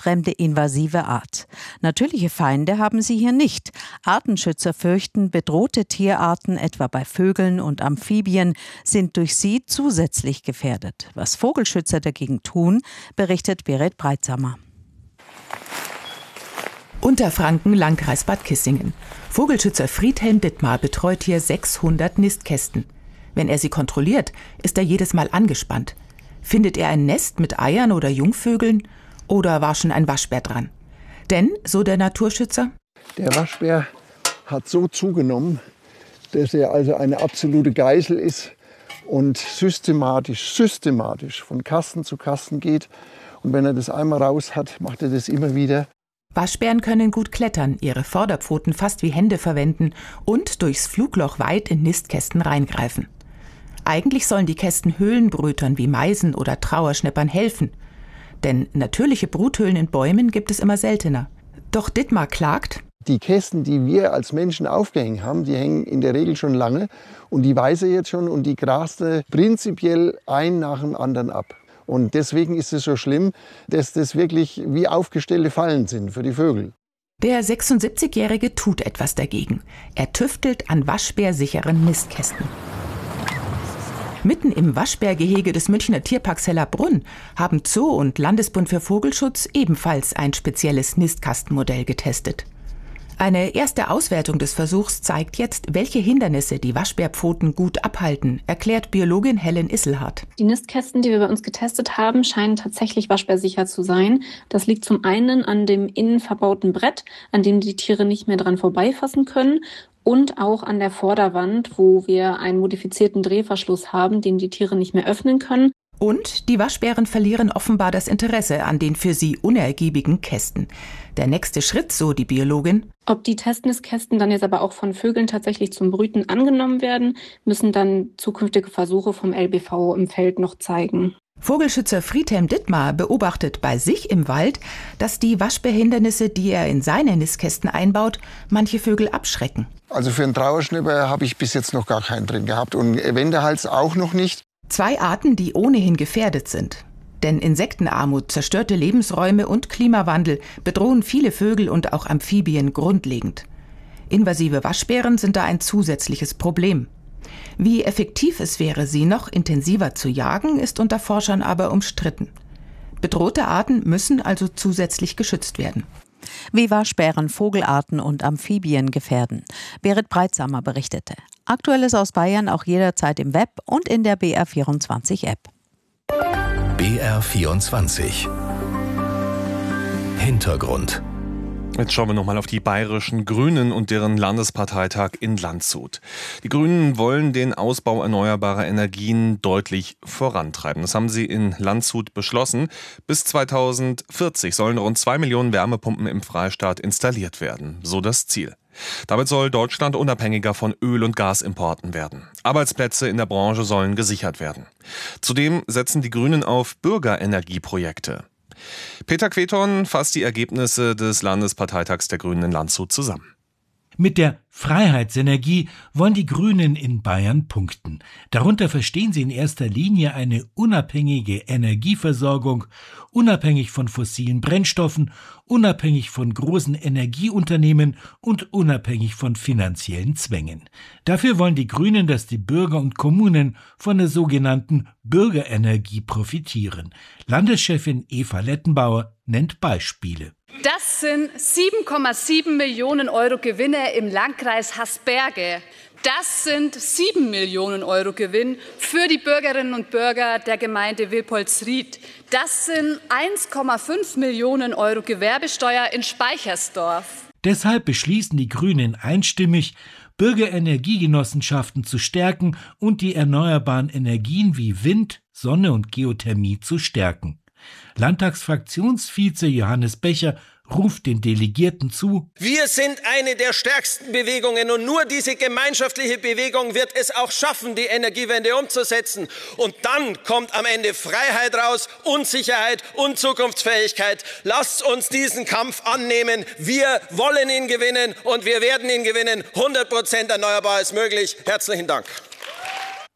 wildfremde invasive Art. Natürliche Feinde haben sie hier nicht. Artenschützer fürchten, bedrohte Tierarten, etwa bei Vögeln und Amphibien, sind durch sie zusätzlich gefährdet. Was Vogelschützer dagegen tun, berichtet Berit Breitsamer. Unterfranken, Landkreis Bad Kissingen. Vogelschützer Friedhelm Dittmar betreut hier 600 Nistkästen. Wenn er sie kontrolliert, ist er jedes Mal angespannt. Findet er ein Nest mit Eiern oder Jungvögeln? Oder war schon ein Waschbär dran? Denn, so der Naturschützer, der Waschbär hat so zugenommen, dass er also eine absolute Geißel ist und systematisch von Kasten zu Kasten geht. Und wenn er das einmal raus hat, macht er das immer wieder. Waschbären können gut klettern, ihre Vorderpfoten fast wie Hände verwenden und durchs Flugloch weit in Nistkästen reingreifen. Eigentlich sollen die Kästen Höhlenbrütern wie Meisen oder Trauerschnäppern helfen. Denn natürliche Bruthöhlen in Bäumen gibt es immer seltener. Doch Dittmar klagt: Die Kästen, die wir als Menschen aufgehängt haben, die hängen in der Regel schon lange. Und die weiß er jetzt schon und die grast prinzipiell ein nach dem anderen ab. Und deswegen ist es so schlimm, dass das wirklich wie aufgestellte Fallen sind für die Vögel. Der 76-Jährige tut etwas dagegen. Er tüftelt an waschbärsicheren Nistkästen. Mitten im Waschbärgehege des Münchner Tierparks Hellerbrunn haben Zoo und Landesbund für Vogelschutz ebenfalls ein spezielles Nistkastenmodell getestet. Eine erste Auswertung des Versuchs zeigt jetzt, welche Hindernisse die Waschbärpfoten gut abhalten, erklärt Biologin Helen Isselhardt. Die Nistkästen, die wir bei uns getestet haben, scheinen tatsächlich waschbärsicher zu sein. Das liegt zum einen an dem innen verbauten Brett, an dem die Tiere nicht mehr dran vorbeifassen können, und auch an der Vorderwand, wo wir einen modifizierten Drehverschluss haben, den die Tiere nicht mehr öffnen können. Und die Waschbären verlieren offenbar das Interesse an den für sie unergiebigen Kästen. Der nächste Schritt, so die Biologin: Ob die Testnistkästen dann jetzt aber auch von Vögeln tatsächlich zum Brüten angenommen werden, müssen dann zukünftige Versuche vom LBV im Feld noch zeigen. Vogelschützer Friedhelm Dittmar beobachtet bei sich im Wald, dass die Waschbärhindernisse, die er in seine Nistkästen einbaut, manche Vögel abschrecken. Also für einen Trauerschnäpper habe ich bis jetzt noch gar keinen drin gehabt und Wendehals auch noch nicht. 2 Arten, die ohnehin gefährdet sind. Denn Insektenarmut, zerstörte Lebensräume und Klimawandel bedrohen viele Vögel und auch Amphibien grundlegend. Invasive Waschbären sind da ein zusätzliches Problem. Wie effektiv es wäre, sie noch intensiver zu jagen, ist unter Forschern aber umstritten. Bedrohte Arten müssen also zusätzlich geschützt werden. Wie Waschbären Vogelarten und Amphibien gefährden. Berit Breitsamer berichtete. Aktuelles aus Bayern auch jederzeit im Web und in der BR24-App. BR24 Hintergrund. Jetzt schauen wir nochmal auf die bayerischen Grünen und deren Landesparteitag in Landshut. Die Grünen wollen den Ausbau erneuerbarer Energien deutlich vorantreiben. Das haben sie in Landshut beschlossen. Bis 2040 sollen rund 2 Millionen Wärmepumpen im Freistaat installiert werden. So das Ziel. Damit soll Deutschland unabhängiger von Öl- und Gasimporten werden. Arbeitsplätze in der Branche sollen gesichert werden. Zudem setzen die Grünen auf Bürgerenergieprojekte. Peter Queton fasst die Ergebnisse des Landesparteitags der Grünen in Landshut zusammen. Mit der Freiheitsenergie wollen die Grünen in Bayern punkten. Darunter verstehen sie in erster Linie eine unabhängige Energieversorgung, unabhängig von fossilen Brennstoffen, unabhängig von großen Energieunternehmen und unabhängig von finanziellen Zwängen. Dafür wollen die Grünen, dass die Bürger und Kommunen von der sogenannten Bürgerenergie profitieren. Landeschefin Eva Lettenbauer nennt Beispiele. Das sind 7,7 Millionen Euro Gewinne im Landkreis Hasberge. Das sind 7 Millionen Euro Gewinn für die Bürgerinnen und Bürger der Gemeinde Wilpolsried. Das sind 1,5 Millionen Euro Gewerbesteuer in Speichersdorf. Deshalb beschließen die Grünen einstimmig, Bürgerenergiegenossenschaften zu stärken und die erneuerbaren Energien wie Wind, Sonne und Geothermie zu stärken. Landtagsfraktionsvize Johannes Becher ruft den Delegierten zu: Wir sind eine der stärksten Bewegungen und nur diese gemeinschaftliche Bewegung wird es auch schaffen, die Energiewende umzusetzen. Und dann kommt am Ende Freiheit raus, Unsicherheit und Zukunftsfähigkeit. Lasst uns diesen Kampf annehmen. Wir wollen ihn gewinnen und wir werden ihn gewinnen. 100% erneuerbar ist möglich. Herzlichen Dank.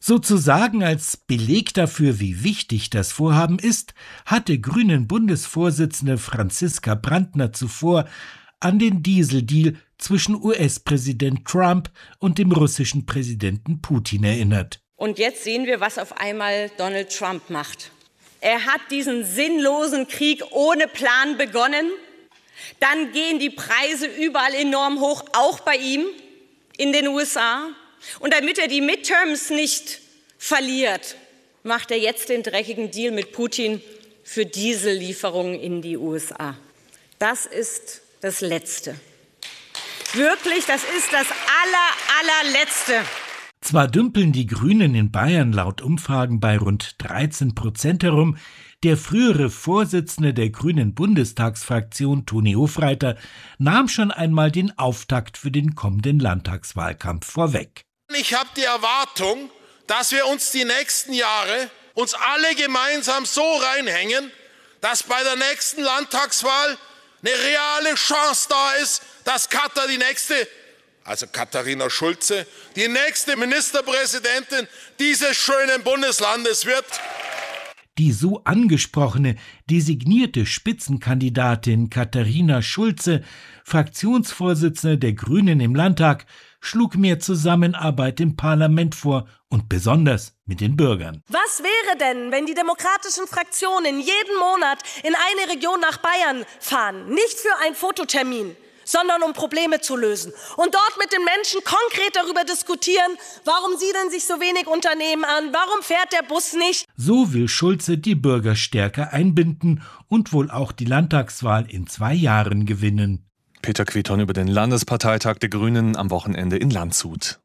Sozusagen als Beleg dafür, wie wichtig das Vorhaben ist, hatte Grünen-Bundesvorsitzende Franziska Brandner zuvor an den Dieseldeal zwischen US-Präsident Trump und dem russischen Präsidenten Putin erinnert. Und jetzt sehen wir, was auf einmal Donald Trump macht. Er hat diesen sinnlosen Krieg ohne Plan begonnen. Dann gehen die Preise überall enorm hoch, auch bei ihm in den USA. Und damit er die Midterms nicht verliert, macht er jetzt den dreckigen Deal mit Putin für Diesellieferungen in die USA. Das ist das Letzte. Wirklich, das ist das allerletzte. Zwar dümpeln die Grünen in Bayern laut Umfragen bei rund 13% herum, der frühere Vorsitzende der Grünen Bundestagsfraktion, Toni Hofreiter, nahm schon einmal den Auftakt für den kommenden Landtagswahlkampf vorweg. Ich habe die Erwartung, dass wir uns die nächsten Jahre alle gemeinsam so reinhängen, dass bei der nächsten Landtagswahl eine reale Chance da ist, dass Katharina Schulze, die nächste Ministerpräsidentin dieses schönen Bundeslandes wird. Die so angesprochene, designierte Spitzenkandidatin Katharina Schulze, Fraktionsvorsitzende der Grünen im Landtag, schlug mehr Zusammenarbeit im Parlament vor und besonders mit den Bürgern. Was wäre denn, wenn die demokratischen Fraktionen jeden Monat in eine Region nach Bayern fahren? Nicht für einen Fototermin, sondern um Probleme zu lösen. Und dort mit den Menschen konkret darüber diskutieren, warum siedern sich so wenig Unternehmen an, warum fährt der Bus nicht. So will Schulze die Bürger stärker einbinden und wohl auch die Landtagswahl in 2 Jahren gewinnen. Peter Queton über den Landesparteitag der Grünen am Wochenende in Landshut.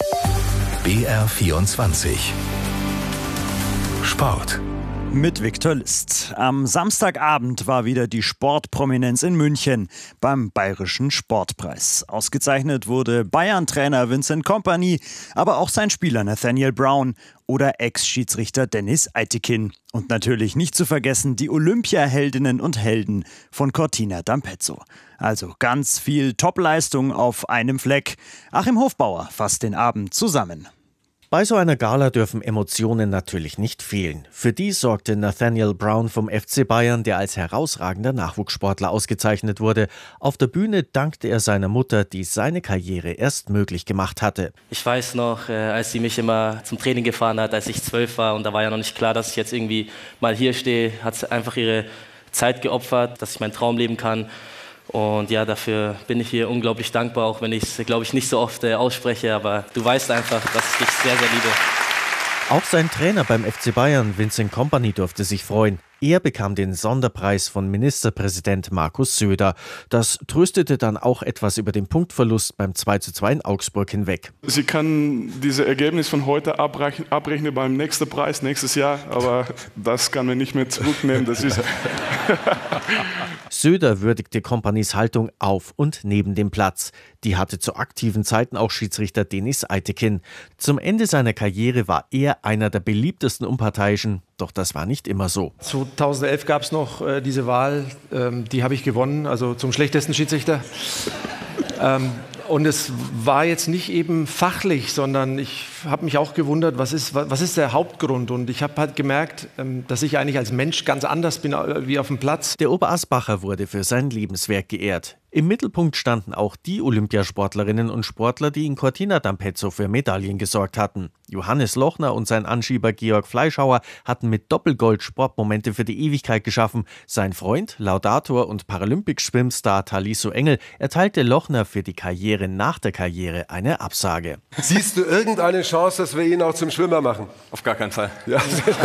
BR24 Sport. Mit Viktor List. Am Samstagabend war wieder die Sportprominenz in München beim Bayerischen Sportpreis. Ausgezeichnet wurde Bayern-Trainer Vincent Kompany, aber auch sein Spieler Nathaniel Brown oder Ex-Schiedsrichter Dennis Eitekin. Und natürlich nicht zu vergessen die Olympiaheldinnen und Helden von Cortina d'Ampezzo. Also ganz viel Topleistung auf einem Fleck. Achim Hofbauer fasst den Abend zusammen. Bei so einer Gala dürfen Emotionen natürlich nicht fehlen. Für die sorgte Nathaniel Brown vom FC Bayern, der als herausragender Nachwuchssportler ausgezeichnet wurde. Auf der Bühne dankte er seiner Mutter, die seine Karriere erst möglich gemacht hatte. Ich weiß noch, als sie mich immer zum Training gefahren hat, als ich 12 war und da war ja noch nicht klar, dass ich jetzt irgendwie mal hier stehe, hat sie einfach ihre Zeit geopfert, dass ich meinen Traum leben kann. Und ja, dafür bin ich hier unglaublich dankbar, auch wenn ich es, glaube ich, nicht so oft ausspreche. Aber du weißt einfach, dass ich dich sehr, sehr liebe. Auch sein Trainer beim FC Bayern, Vincent Kompany, durfte sich freuen. Er bekam den Sonderpreis von Ministerpräsident Markus Söder. Das tröstete dann auch etwas über den Punktverlust beim 2:2 in Augsburg hinweg. Sie kann dieses Ergebnis von heute abrechnen beim nächsten Preis, nächstes Jahr. Aber das kann man nicht mehr zurücknehmen. Das ist Söder würdigte Kompanys Haltung auf und neben dem Platz. Die hatte zu aktiven Zeiten auch Schiedsrichter Dennis Eitekin. Zum Ende seiner Karriere war er einer der beliebtesten Unparteiischen. Doch das war nicht immer so. 2011 gab es noch diese Wahl, die habe ich gewonnen, also zum schlechtesten Schiedsrichter. Und es war jetzt nicht eben fachlich, sondern ich habe mich auch gewundert, was ist der Hauptgrund? Und ich habe halt gemerkt, dass ich eigentlich als Mensch ganz anders bin wie auf dem Platz. Der Oberasbacher wurde für sein Lebenswerk geehrt. Im Mittelpunkt standen auch die Olympiasportlerinnen und Sportler, die in Cortina d'Ampezzo für Medaillen gesorgt hatten. Johannes Lochner und sein Anschieber Georg Fleischhauer hatten mit Doppelgold Sportmomente für die Ewigkeit geschaffen. Sein Freund, Laudator und Paralympic-Schwimmstar Talisso Engel erteilte Lochner für die Karriere nach der Karriere eine Absage. Siehst du irgendeine Chance, dass wir ihn auch zum Schwimmer machen? Auf gar keinen Fall. Ja.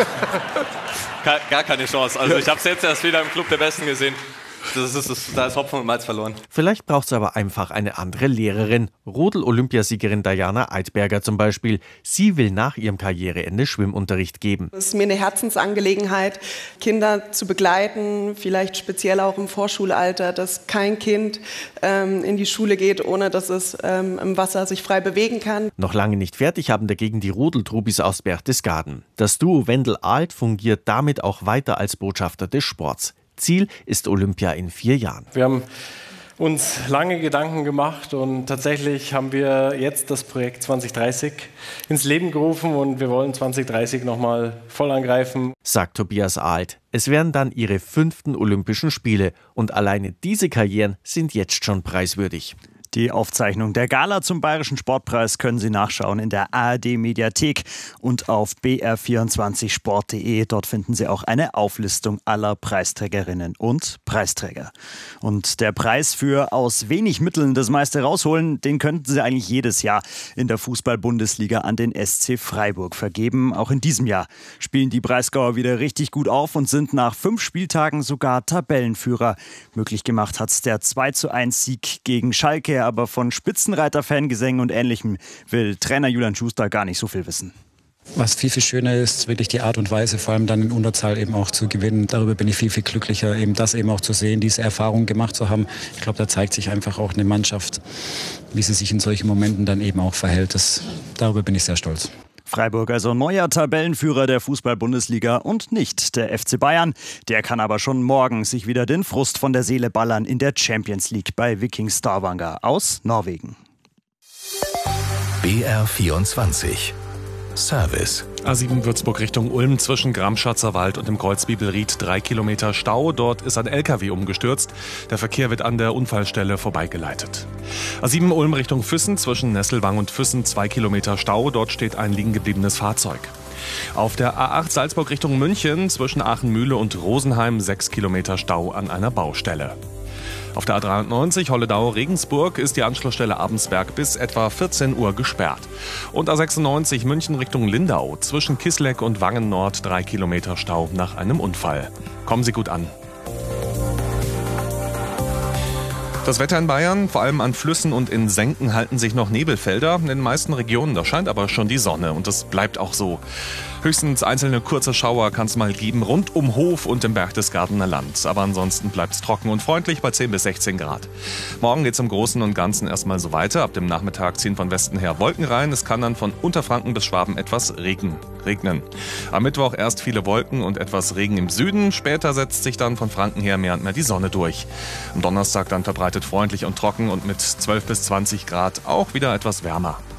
Gar keine Chance. Also ich habe es jetzt erst wieder im Club der Besten gesehen. Da ist Hopfen und Malz verloren. Vielleicht braucht es aber einfach eine andere Lehrerin. Rodel-Olympiasiegerin Diana Eidberger zum Beispiel. Sie will nach ihrem Karriereende Schwimmunterricht geben. Es ist mir eine Herzensangelegenheit, Kinder zu begleiten, vielleicht speziell auch im Vorschulalter, dass kein Kind in die Schule geht, ohne dass es im Wasser sich frei bewegen kann. Noch lange nicht fertig haben dagegen die Rodeltrubis aus Berchtesgaden. Das Duo Wendel-Alt fungiert damit auch weiter als Botschafter des Sports. Ziel ist Olympia in 4 Jahren. Wir haben uns lange Gedanken gemacht und tatsächlich haben wir jetzt das Projekt 2030 ins Leben gerufen und wir wollen 2030 nochmal voll angreifen. Sagt Tobias Alt. Es wären dann ihre 5. Olympischen Spiele und alleine diese Karrieren sind jetzt schon preiswürdig. Die Aufzeichnung der Gala zum Bayerischen Sportpreis können Sie nachschauen in der ARD-Mediathek und auf br24sport.de. Dort finden Sie auch eine Auflistung aller Preisträgerinnen und Preisträger. Und der Preis für aus wenig Mitteln das meiste rausholen, den könnten Sie eigentlich jedes Jahr in der Fußball-Bundesliga an den SC Freiburg vergeben. Auch in diesem Jahr spielen die Breisgauer wieder richtig gut auf und sind nach 5 Spieltagen sogar Tabellenführer. Möglich gemacht hat's der 2:1-Sieg gegen Schalke. Aber von Spitzenreiter-Fangesängen und Ähnlichem will Trainer Julian Schuster gar nicht so viel wissen. Was viel, viel schöner ist, wirklich die Art und Weise, vor allem dann in Unterzahl eben auch zu gewinnen. Darüber bin ich viel, viel glücklicher, eben das eben auch zu sehen, diese Erfahrung gemacht zu haben. Ich glaube, da zeigt sich einfach auch eine Mannschaft, wie sie sich in solchen Momenten dann eben auch verhält. Darüber bin ich sehr stolz. Freiburg also neuer Tabellenführer der Fußball-Bundesliga und nicht der FC Bayern. Der kann aber schon morgen sich wieder den Frust von der Seele ballern in der Champions League bei Viking Stavanger aus Norwegen. BR24 Service. A7 Würzburg Richtung Ulm zwischen Gramschatzer Wald und dem Kreuz Bibelried 3 Kilometer Stau. Dort ist ein LKW umgestürzt. Der Verkehr wird an der Unfallstelle vorbeigeleitet. A7 Ulm Richtung Füssen zwischen Nesselwang und Füssen 2 Kilometer Stau. Dort steht ein liegen gebliebenes Fahrzeug. Auf der A8 Salzburg Richtung München zwischen Aachen-Mühle und Rosenheim 6 Kilometer Stau an einer Baustelle. Auf der A93 Holledau-Regensburg ist die Anschlussstelle Abensberg bis etwa 14 Uhr gesperrt. Und A96 München Richtung Lindau zwischen Kisleck und Wangen Nord 3 Kilometer Stau nach einem Unfall. Kommen Sie gut an. Das Wetter in Bayern, vor allem an Flüssen und in Senken, halten sich noch Nebelfelder. In den meisten Regionen, da scheint aber schon die Sonne und das bleibt auch so. Höchstens einzelne kurze Schauer kann es mal geben, rund um Hof und im Berchtesgadener Land. Aber ansonsten bleibt es trocken und freundlich bei 10 bis 16 Grad. Morgen geht es im Großen und Ganzen erstmal so weiter. Ab dem Nachmittag ziehen von Westen her Wolken rein. Es kann dann von Unterfranken bis Schwaben etwas regnen. Am Mittwoch erst viele Wolken und etwas Regen im Süden. Später setzt sich dann von Franken her mehr und mehr die Sonne durch. Am Donnerstag dann verbreitet freundlich und trocken und mit 12 bis 20 Grad auch wieder etwas wärmer.